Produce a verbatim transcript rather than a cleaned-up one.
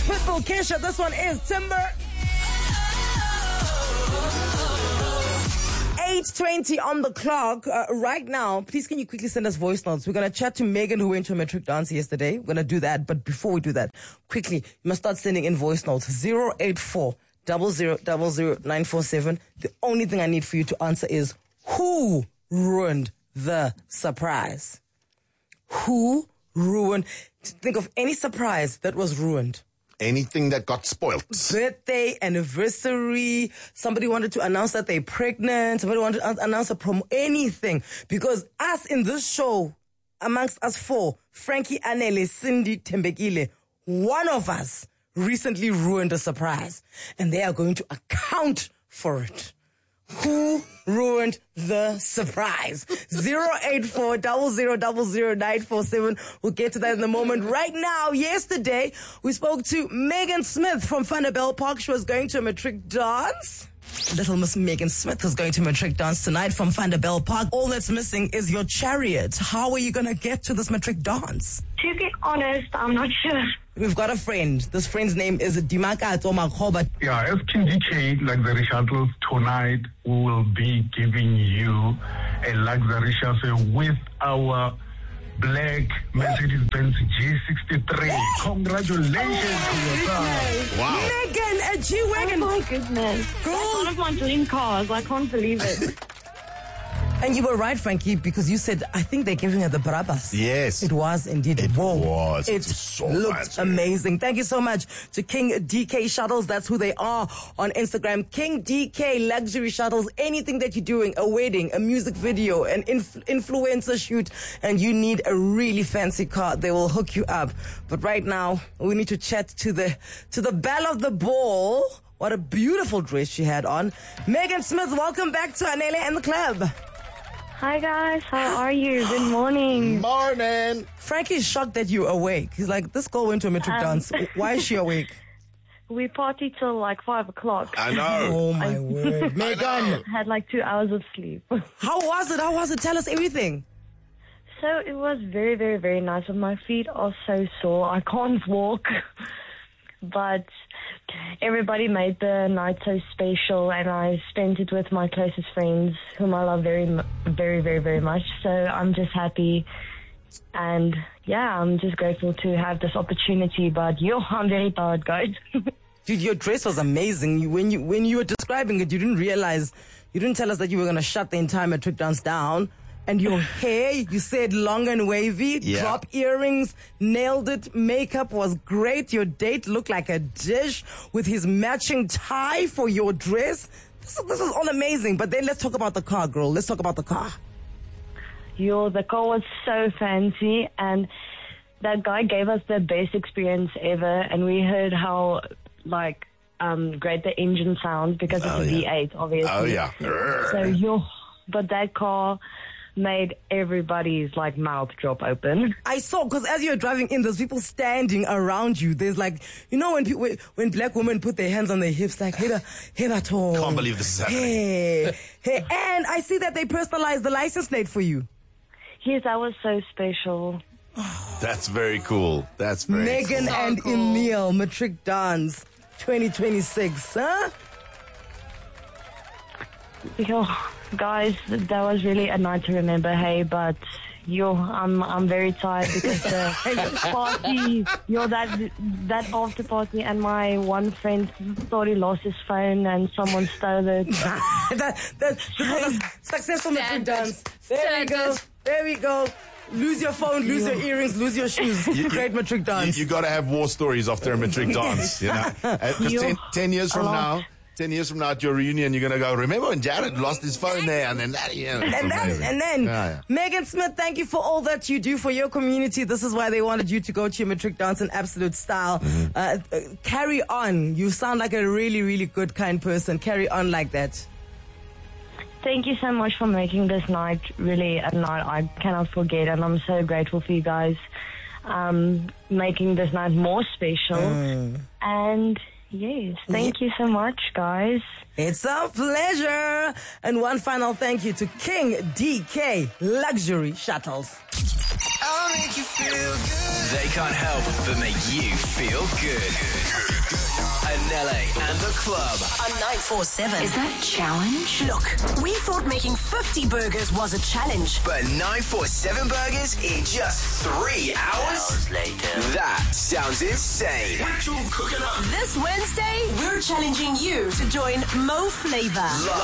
Pitbull, Kesha. This one is Timber. eight twenty on the clock. Uh, right now, please can you quickly send us voice notes? We're going to chat to Megan, who went to a matric dance yesterday. We're going to do that. But before we do that, quickly, you must start sending in voice notes. zero eight four, zero zero zero zero nine four seven. The only thing I need for you to answer is, who ruined the surprise? Who ruined? Think of any surprise that was ruined. Anything that got spoiled. Birthday, anniversary, somebody wanted to announce that they're pregnant, somebody wanted to announce a promo, anything. Because us in this show, amongst us four, Frankie, Anele, Cindy, Tembekile, one of us recently ruined a surprise. And they are going to account for it. Who ruined the surprise? zero eight four, zero zero zero zero nine four seven. We'll get to that in a moment. Right now, yesterday, we spoke to Megan Smith from Vanderbijl Park. She was going to a matric dance. Little Miss Megan Smith is going to matric dance tonight from Vanderbijl Park. All that's missing is your chariot. How are you going to get to this matric dance? To be honest, I'm not sure. We've got a friend. This friend's name is Dimaka Tomakhoba. Yeah, as King D K Luxury Shuttles, tonight we will be giving you a luxury shuttle with our black Mercedes-Benz G sixty-three. Congratulations to yourself. Wow. Megan, a G-Wagon. Oh my goodness. That's one of my dream cars. I can't believe it. And you were right, Frankie, because you said, I think they're giving her the Brabus. Yes. It was indeed. It Whoa. was. It It was so looked fancy. amazing. Thank you so much to King D K Shuttles. That's who they are on Instagram. King D K Luxury Shuttles. Anything that you're doing, a wedding, a music video, an inf- influencer shoot, and you need a really fancy car, they will hook you up. But right now, we need to chat to the, to the belle of the ball. What a beautiful dress she had on. Megan Smith, welcome back to Anele and the Club. Hi guys, how are you? Good morning. Morning. Frankie's shocked that you're awake. He's like, this girl went to a matric Um, dance. Why is she awake? We partied till like five o'clock. I know. Oh, my word. Megan, Had like two hours of sleep. how was it? How was it? Tell us everything. So it was very, very, very nice. But my feet are so sore. I can't walk. But everybody made the night so special, and I spent it with my closest friends, whom I love very, mu- very, very, very much. So I'm just happy, and yeah, I'm just grateful to have this opportunity. But yo, I'm very tired, guys. Dude, your dress was amazing. You, when you when you were describing it, you didn't realize, you didn't tell us that you were going to shut the entire matric dance down. And your hair, you said long and wavy, Yeah. drop earrings, nailed it. Makeup was great. Your date looked like a dish with his matching tie for your dress. This is, this is all amazing. But then let's talk about the car, girl. Let's talk about the car. Yo, the car was so fancy, and that guy gave us the best experience ever, and we heard how, like, um, great the engine sounds because it's Oh, a yeah. V eight, obviously. Oh, yeah. So, yo, but that car made everybody's, like, mouth drop open. I saw, because as you're driving in, there's people standing around you. There's like, you know, when people, when black women put their hands on their hips, like, hey, hey, Can't believe this is happening. Hey, hey, and I see that they personalized the license plate for you. Yes, that was so special. That's very cool. That's very Megan cool. and Emil, Matric Dance twenty twenty-six, huh? Yo, guys, that was really a night to remember, hey, but yo, I'm I'm very tired because the party, yo, that that after party, and my one friend thought he lost his phone and someone stole it. that, that, this was a successful Matric Dance. There we go. Standard. There we go. Lose your phone, lose your earrings, lose your shoes. Great Matric You, Dance. you got to have war stories after a matric dance, you know. Because Yo, ten, ten years from a lot. now, ten years from now at your reunion, you're going to go, remember when Jared lost his phone there? And then that, yeah. it's And then, amazing. and then, Yeah, yeah. Megan Smith, thank you for all that you do for your community. This is why they wanted you to go to your matric dance in absolute style. Mm-hmm. Uh, uh, carry on. You sound like a really, really good, kind person. Carry on like that. Thank you so much for making this night really a night I cannot forget, and I'm so grateful for you guys um, making this night more special. Mm. And yes, thank you so much, guys. It's a pleasure. And one final thank you to King D K Luxury Shuttles. I'll make you feel good. They can't help but make you feel good. Anele and the Club. On nine four seven. Is that challenge? Look, we thought making fifty burgers was a challenge. But nine four seven burgers in just three hours? Hours later. That sounds insane. This Wednesday, we're challenging you to join Mo Flavor.